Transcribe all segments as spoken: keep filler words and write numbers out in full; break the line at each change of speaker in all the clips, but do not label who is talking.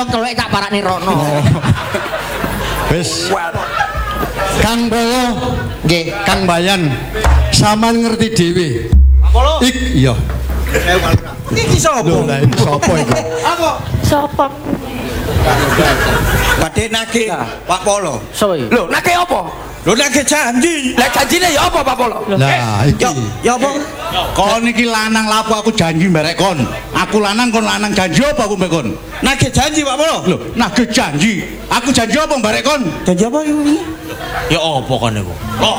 telek tak parakne rono.
Wis. Kang Polo, nggih, Kang Bayan. Saman ngerti dhewe.
Polo.
Ik iya.
Iki sapa?
Lho, lha iki sapa iki?
Apa?
Sapa?
Badhe nagih Pak Polo.
Sapa iki?
Lho, nake apa?
Lho nagih janji.
Lah janjine ya apa Pak Polo?
Lah iki.
Ya, ya apa?
Kon iki lanang lapo aku janji mbarek kon. Aku lanang kon lanang janji apa aku mbek kon?
Nagih janji Pak Polo.
Lho, nagih janji. Aku janji apa mbarek kon?
Janji apa iki?
Ya apa kon niku?
Kok?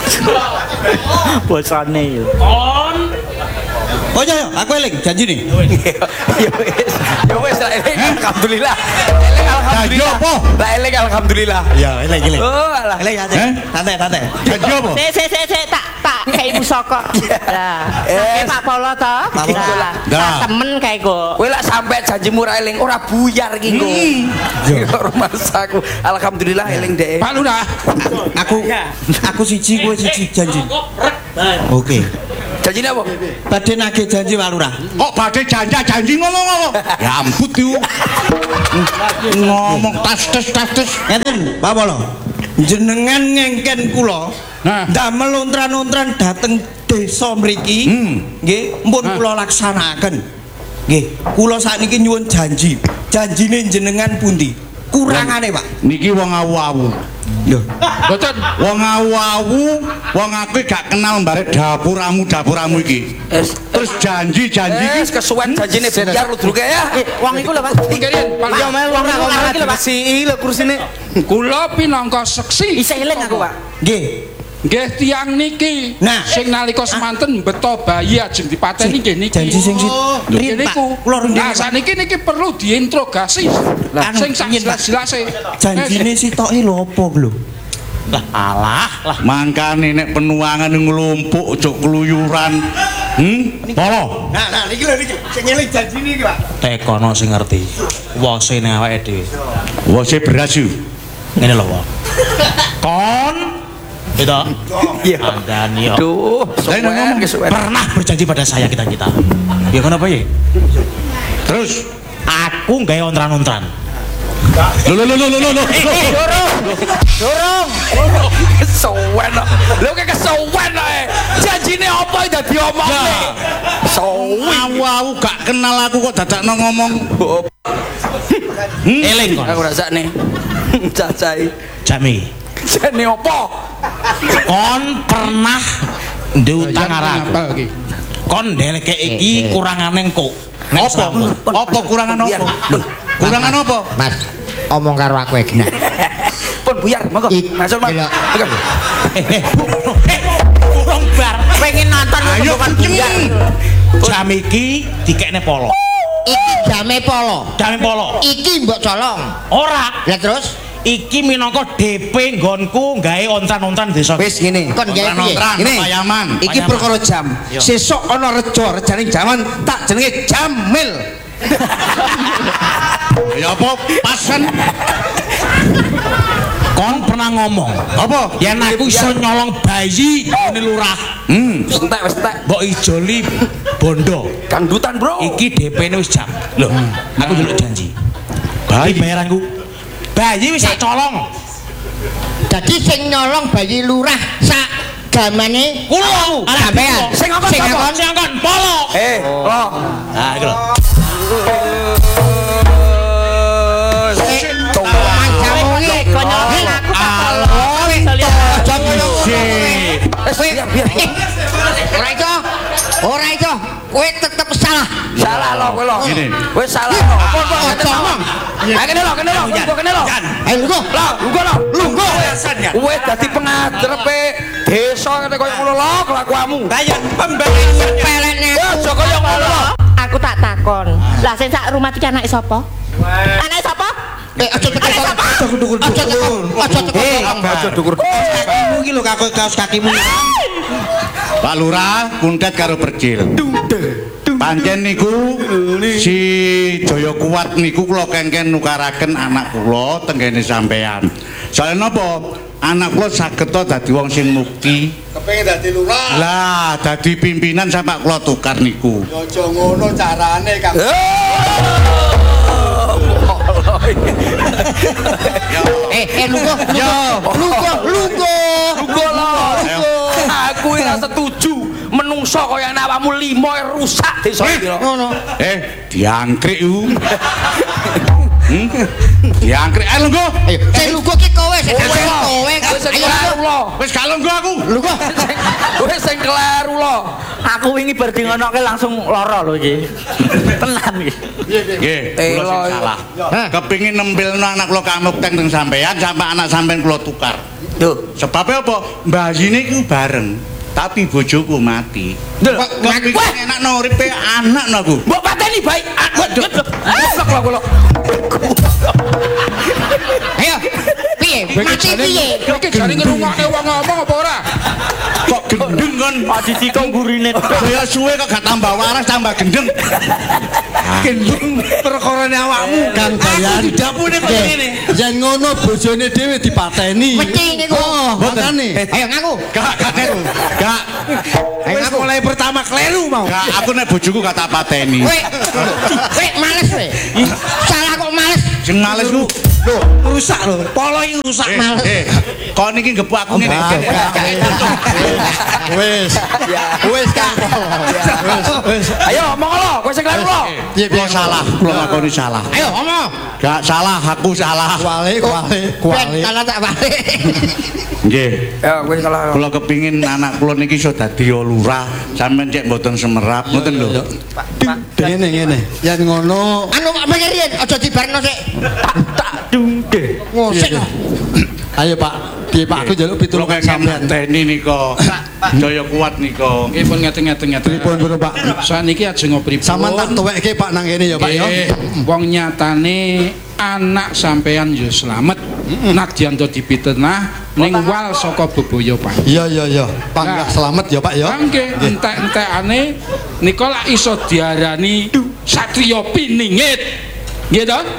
Bosane yo.
On.
Oh ya, aku eling janji nih.
Ya wis. Ya wis lah eling alhamdulillah. Eling alhamdulillah.
apa?
Lah eling alhamdulillah.
Ya, eling eling.
Oh alah.
Eling ya, santai santai.
Janji apa?
Sik sik sik sik tak tak kei pusaka. Lah,
Eh,
Pak Polo to?
Pak Polo.
Lah,
Dah.
temen kae kok.
kowe lak sampe janjimu ra eling ora buyar iki kok. Yo rumah saku. Alhamdulillah eling dhek.
Pak Lurah.
Aku aku siji kowe siji janji. Oke.
Janjine apa?
Badhe nagih janji Pak Lurah.
Kok badhe janji janji ngomong ngomong. Ya ampun iku. Ngomong tas tes tas tes.
Ngeten, Pak Polo. Jenengan ngengken kula.
Nah.
Damel ontran-ontran dateng desa mriki.
Hmm.
Nggih, mumpun
Nah.
kula laksanaken. Nggih, kula sakniki nyuwun janji. Janjine jenengan pundi? Kurangane, Pak.
Niki wong awu-awu.
Lho.
Boten, wong awu-awu, wong aku gak kenal mbarek dapuramu dapuramu iki.
Es
Terus janji-janji iki
Wis kesuwen janjine biar ludruke ya.
Wong iku lho, Pak.
Tinggalin,
Yo mel wong wong iki lho, Pak.
Si lho kursine.
Kula pinangka seksi
Isih eling aku, Pak.
Nggih.
nggih tiyang niki
Nah.
sing nalika semanten beto bayi ajeng dipateni nggih niki.
Janji sing
Nggih
riyen, Pak.
niku.
Kula runding.
Nah saniki niki perlu diinterogasi. Lah
anu,
sing sak
riyen, Pak.
jelas-jelase.
Janjine sitoke lho apa lho?
Lah alah lah.
mangkane nek penuangan nglumpuk cuk keluyuran. Hmm? Polo.
Nah, nah niki lho niki. Sing eling janjine iki, Pak.
Tekono sing ngerti. Wose ning awake dhewe.
Wose beras yu.
Ngene lho, Wong. Kon itu
Iya.
andani yo.
Duh,
Saya nggak ngomong.
kesuwen.
Pernah berjanji pada saya kita-kita. Ya kenapa ya?
Terus
Aku gawe ontran-ontran.
lho lho lho lho lho lho.
Dorong. Dorong. Kesuwen. Lho kek kesuwen ae. Janjine apa dadi omongne? Sowi.
Awu-awu gak kenal aku kok dadakno ngomong.
Eling kon.
Aku rasane. Cacai.
Jami.
Jane apa?
Kon pernah diutang arah.
Apa iki?
Kon ndeleke iki kurangane engko. Nek
Apa?
sampun.
Apa kurangan apa? Kurangan apa?
Mas, omong karo aku iki. Nah.
Pun buyar, monggo.
Ik-
Masuk, Mas.
gila.
Monggo.
Kurang bar.
Pengen nonton
Ayo
bukan
kenceng.
buyar.
Jam iki dikekne polo.
Iki jame polo.
Jam polo.
Iki mbok colong.
Ora.
Lah terus
Iki minangka D P nggonku gawe ontran-ontran desa.
Wis ngene.
kon gawe piye?
Ontran,
Ini.
payaman.
Iki perkara jam. Sesuk ana reja rejane jaman tak jenenge Jamil.
Ya apa? Pasen.
Kon pernah ngomong
Apa?
yen aku iso nyolong bayi ngene lurah.
Hmm.
Wis entek, wis entek.
Mbok ijoli bondo.
Kangdutan, Bro.
Iki D P-ne wis jam. Lho, aku njaluk janji. Bayi bayaranku. Bayi wis tak colong.
Dadi sing nyolong bayi lurah sak gamane
Kulo.
sampean.
Sing ngongkon
Sing
sapa?
ngongkon
Sing kon polo.
Eh, lo.
Nah, iki lho.
Manjamu iki kon nyolong aku tak tolong. Aja nyolong.
Eh, biar, biar.
Ora iso. Ora iso. Kowe tetep salah.
Salah lo kowe lo.
Gini.
Kowe salah lo. Pon pon
Aja ngomong.
Ah kene lo, kene lo. Lungguh kene lo.
Ayo lungguh.
Lo, lungguh lo. Lungguh. Kowe dadi pengadrepe desa ngene koyo ngono lo kelakuanmu.
Bayan pembayaran.
Pelekne
Ya aja koyo ngono lo.
aku tak takon. Lah sing sak rumah iki anake sapa? Anake sapa? Eh aja tekan. Aja dukur. Aja tekan. Aja tekan.
Aja dukur.
Kakimu iki lho kaku kaos kakimu.
Pak Lurah kuntet karo percil. Pancen niku si Jaya Kuat niku kula kengken nukaraken anak kula tenggene sampean. Soale napa? Anak kula saged to dadi wong sing mukti.
Kepengin dadi lurah.
Lah, dadi pimpinan sampak kula tukar niku.
Aja ngono carane, Kang.
Eh, eh lugo, lugo, lugo, lugo.
Lugo lo. Aku ora setuju. Menungso kaya awakmu limo rusak desa iki lho.
Ngono.
Eh, diangkrik ku. Hmm? Diangkrik. Ayo lungguh.
Ayo, sing lugo ki kowe, sing kowe.
Wis
Ayo
kleru lo.
Wis gak lungguh aku.
lugo.
Kowe sing kleru lo.
Aku wingi bar di ngonoke langsung lara lho iki. Tenan iki.
Nggih,
Eh,
kula sing
lo-
salah. Kepingin nempilno anak kula kamukteng teng sampean sampe anak sampean kula tukar.
Lho,
Sebabnya apa? Mbayine iku bareng, tapi bojoku mati. Kepingin enak no uripe anak no aku.
mbok pateni bae. Goblok lo kula.
Ayo. Piye? Mati piye?
Iki jare ngrungokne wong ngomong apa ora?
Kok gendeng kon?
Aji dikon gurine.
Kaya suwe kok gak tambah waras tambah gendeng.
Gendeng perkarane awakmu.
Kang Bayan
Dapune kok ngene.
yen ngono bojone dhewe dipateni.
Mesti niku.
Oh, makane.
Ayo ngaku.
Gak gak gak.
Ayo
Wis
ngaku.
mulai pertama kleru mau.
Gak aku nek bojoku gak tak pateni.
Kowe. Kowe males kowe. Salah kok males.
Sing males ku.
Lho, rusak lho. Polo iki rusak
Eh,
males.
eh, kon iki gepuk aku ngene.
Wis. Wis Kang. Wis, wis.
Ayo omong lo, kowe sing kleru lo.
Piye piye salah, kula ngakoni salah.
Ayo ngomong.
Gak salah, aku salah.
Kuali, kuali, kuali.
Kalau tak balik.
Nggih.
Ya, kowe salah.
Kula kepingin anak kula niki iso dadi lurah, sampean cek mboten semerap, ngoten lho.
Ngene ngene. Yen ngono
Anu Pak mikir yen aja dibarno sik.
Tak dungde.
Ngosik.
ayo Pak, piye Pak aku njaluk
Kula
pitulungan
kengken
sampean.
mateni nika. Jaya kuat nika.
Nggih pun ngeten-ngeten ngeten.
Pripun pun Pak?
Saniki ajeng pripun?
Sampeyan tak tuwekke Pak nang kene ya Pak ya.
Nggih, wong nyatane anak sampean yo slamet. Nadyan to dipitenah ning wal saka bebaya Pak.
Iya iya iya. Panggah selamat ya Pak ya.
Mangke entek-entekane nika lak iso diarani satriya piningit. Nggih to?